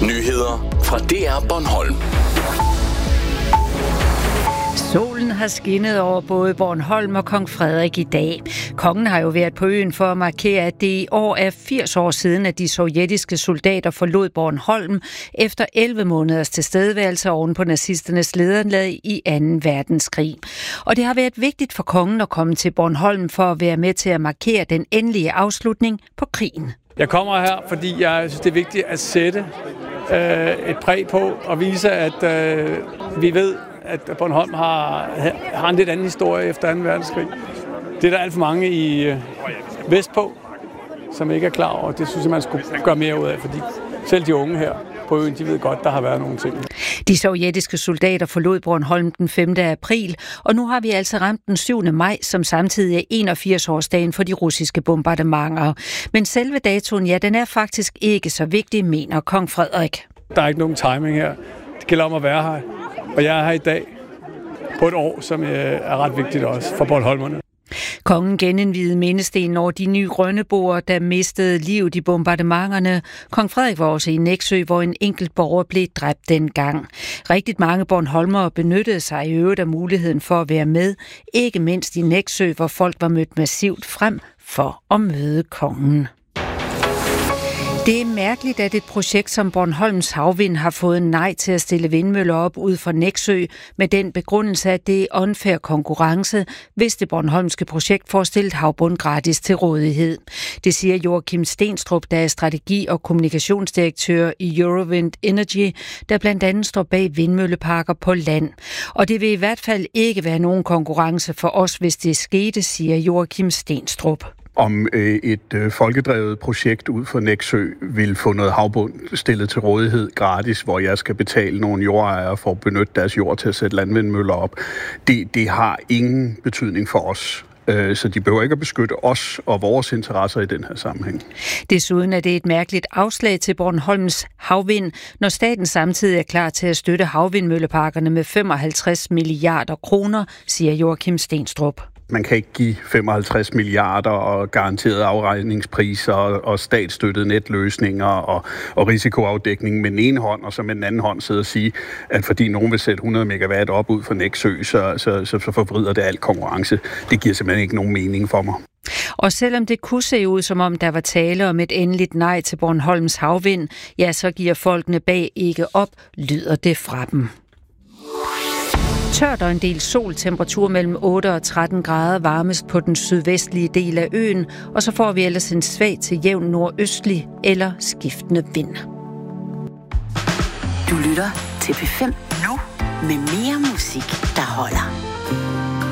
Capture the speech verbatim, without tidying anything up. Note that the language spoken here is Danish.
Nyheder fra D R Bornholm. Solen har skinnet over både Bornholm og Kong Frederik i dag. Kongen har jo været på øen for at markere, at det i år er firs år siden, at de sovjetiske soldater forlod Bornholm efter elleve måneders tilstedeværelse oven på nazisternes lederlag i anden verdenskrig. Og det har været vigtigt for kongen at komme til Bornholm for at være med til at markere den endelige afslutning på krigen. Jeg kommer her, fordi jeg synes, det er vigtigt at sætte øh, et præg på og vise, at øh, vi ved, at Bornholm har, har en lidt anden historie efter anden verdenskrig. Det er der alt for mange i øh, vestpå, som ikke er klar over. Det synes jeg, man skulle gøre mere ud af, fordi selv de unge her på øen, de ved godt, der har været nogle ting. De sovjetiske soldater forlod Bornholm den femte april, og nu har vi altså ramt den syvende maj, som samtidig er enogfirs-årsdagen for de russiske bombardementer. Men selve datoen, ja, den er faktisk ikke så vigtig, mener kong Frederik. Der er ikke nogen timing her. Det gælder om at være her, og jeg er her i dag på et år, som er ret vigtigt også for bornholmerne. Kongen genindvidede mindestenen over de nye grønneboer, der mistede livet i bombardementerne. Kong Frederik var også i Nexø, hvor en enkelt borger blev dræbt dengang. Rigtig mange bornholmere benyttede sig i øvrigt af muligheden for at være med, ikke mindst i Nexø, hvor folk var mødt massivt frem for at møde kongen. Det er mærkeligt, at et projekt som Bornholms Havvind har fået nej til at stille vindmøller op ud for Nexø med den begrundelse, at det er unfair konkurrence, hvis det bornholmske projekt får stillet havbund gratis til rådighed. Det siger Joachim Stenstrup, der er strategi- og kommunikationsdirektør i Eurowind Energy, der blandt andet står bag vindmølleparker på land. Og det vil i hvert fald ikke være nogen konkurrence for os, hvis det skete, siger Joachim Stenstrup. Om øh, et øh, folkedrevet projekt ud for Nexø vil få noget havbund stillet til rådighed gratis, hvor jeg skal betale nogle jordejere for at benytte deres jord til at sætte landvindmøller op. Det, det har ingen betydning for os. Så de behøver ikke at beskytte os og vores interesser i den her sammenhæng. Desuden er det et mærkeligt afslag til Bornholms Havvind, når staten samtidig er klar til at støtte havvindmølleparkerne med femoghalvtreds milliarder kroner, siger Joachim Stenstrup. Man kan ikke give femoghalvtreds milliarder og garanterede afregningspriser og statsstøttede netløsninger og, og risikoafdækning med den ene hånd, og så med den anden hånd sidde og sige, at fordi nogen vil sætte hundrede megawatt op ud for Nexø, så, så, så, så forvrider det alt konkurrence. Det giver simpelthen ikke nogen mening for mig. Og selvom det kunne se ud, som om der var tale om et endeligt nej til Bornholms Havvind, ja, så giver folkene bag ikke op, lyder det fra dem. Tørt og en del sol, temperatur mellem otte og tretten grader, varmest på den sydvestlige del af øen, og så får vi ellers en svag til jævn nordøstlig eller skiftende vind. Du lytter til P fem nu med mere musik, der holder.